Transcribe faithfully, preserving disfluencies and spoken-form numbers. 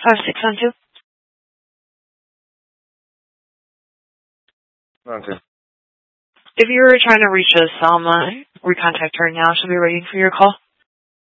five six one two. Okay. If you were trying to reach us, um, uh, recontact her now. She'll be waiting for your call.